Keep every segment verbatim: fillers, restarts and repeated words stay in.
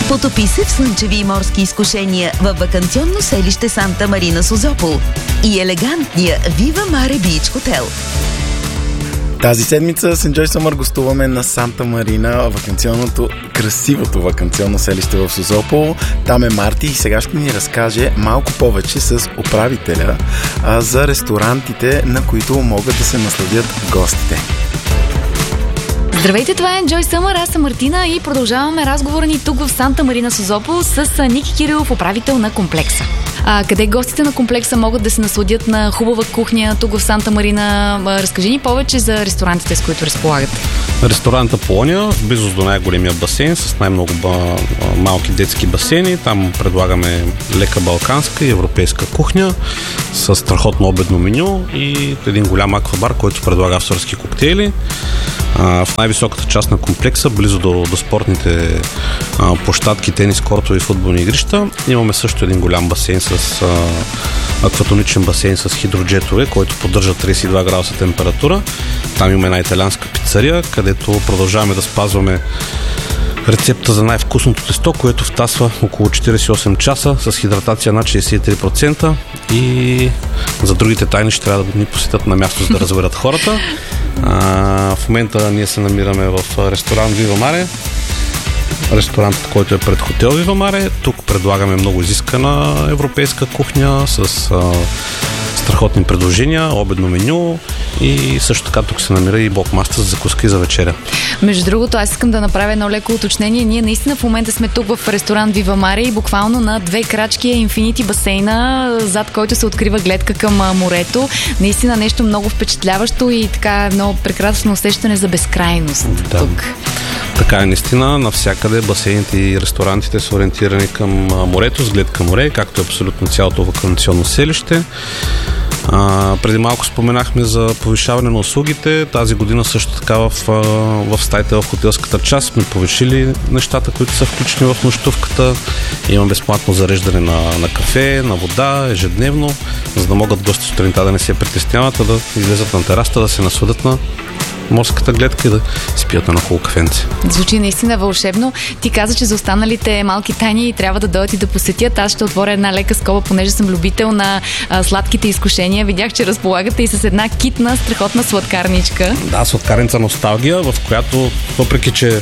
Потопи се в слънчеви и морски изкушения във ваканционно селище Санта Марина Созопол и елегантния Viva Mare Beach Hotel. Тази седмица с Enjoy Summer гостуваме на Санта Марина, ваканционното, красивото ваканционно селище в Созопол. Там е Марти и сега ще ни разкаже малко повече с управителя а, за ресторантите, на които могат да се насладят гостите. Здравейте, това е Enjoy Summer, аз съм Мартина и продължаваме разговора ни тук в Санта Марина Созопол с Ники Кирилов, управител на комплекса. А къде гостите на комплекса могат да се насладят на хубава кухня тук в Санта Марина? Разкажи ни повече за ресторантите, с които разполагате. Ресторанта Полония, близо до най-големия басейн, с най-много ба, малки детски басейни. Там предлагаме лека балканска и европейска кухня с страхотно обедно меню и един голям аквабар, който предлага авторски коктейли. А, в най-високата част на комплекса, близо до, до спортните а, площадки, тенис, кортове и футболни игрища, имаме също един голям басейн с а, акватоничен басейн с хидроджетове, който поддържа тридесет и два градуса температура. Там има една италианска пицария, където продължаваме да спазваме рецепта за най-вкусното тесто, което втасва около четиридесет и осем часа с хидратация над шейсет и три процента, и за другите тайни ще трябва да ни посетят на място, за да разберат хората. А, в момента ние се намираме в ресторант Viva Mare, ресторантът, който е пред хотел Viva Mare. Тук предлагаме много изискана европейска кухня с а, страхотни предложения, обедно меню и също така тук се намира и бокмастър за закуска и за вечеря. Между другото, аз искам да направя едно леко уточнение. Ние наистина в момента сме тук в ресторант Viva Mare и буквално на две крачки е Infinity басейна, зад който се открива гледка към морето. Наистина нещо много впечатляващо и така едно прекрасно усещане за безкрайност. Да. Тук. Така е, наистина, навсякъде басейните и ресторантите са ориентирани към морето, с глед към море, както е абсолютно цялото ваканционно селище. А, преди малко споменахме за повишаване на услугите. Тази година също така в, в стаите в хотелската част сме повишили нещата, които са включени в нощувката. Има безплатно зареждане на, на кафе, на вода ежедневно, за да могат гости сутринта да не се притесняват, а да излезат на терасата, да се насладят на морската гледка и да спият на хубаво кафенце. Звучи наистина вълшебно. Ти каза, че за останалите малки тайни трябва да дойдат и да посетят. Аз ще отворя една лека скоба, понеже съм любител на а, сладките изкушения. Видях, че разполагате и с една китна, страхотна сладкарничка. Да, сладкарница Носталгия, в която, въпреки че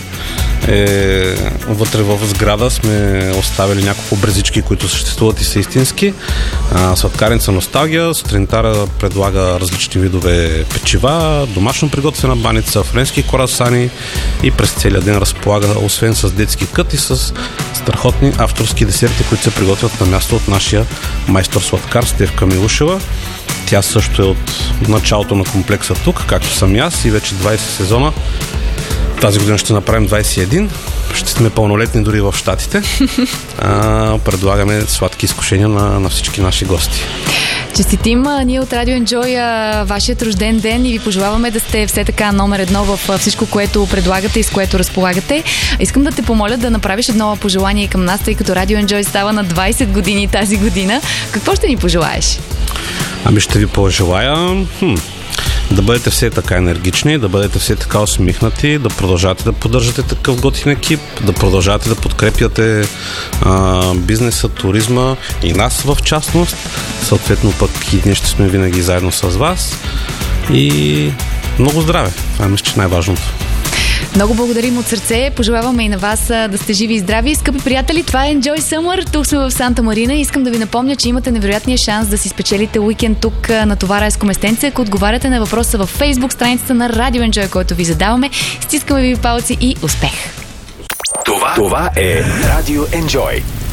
е, вътре в сграда сме оставили няколко брезички, които съществуват и са истински. А, сладкарница Носталгия сутринта предлага различни видове печива, домашно приготвена баница, френски корасани и през целия ден разполага, освен с детски кът, и с страхотни авторски десерти, които се приготвят на място от нашия майстор сладкар Стефка Милушева. Тя също е от началото на комплекса тук, както съм и аз, и вече двайсет сезона. Тази година ще направим двайсет и един. Ще сме пълнолетни дори в Щатите. А, предлагаме сладки изкушения на, на всички наши гости. Честитим ние от Radio Enjoy вашият рожден ден и ви пожелаваме да сте все така номер едно в всичко, което предлагате и с което разполагате. Искам да те помоля да направиш едно пожелание към нас, тъй като Radio Enjoy става на двайсет години тази година. Какво ще ни пожелаеш? Ами ще ви пожелая... Хм. Да бъдете все така енергични, да бъдете все така усмихнати, да продължавате да поддържате такъв готин екип, да продължавате да подкрепяте а, бизнеса, туризма и нас в частност. Съответно пък и ние ще сме винаги заедно с вас. И много здраве! Това мисля, че най-важното. Много благодарим от сърце. Пожелаваме и на вас да сте живи и здрави. Скъпи приятели, това е Enjoy Summer. Тук сме в Санта Марина и искам да ви напомня, че имате невероятния шанс да си спечелите уикенд тук на това райско местенце, ако отговаряте на въпроса във Facebook страницата на Radio Enjoy, който ви задаваме. Стискаме ви палци и успех! Това, това е Radio Enjoy.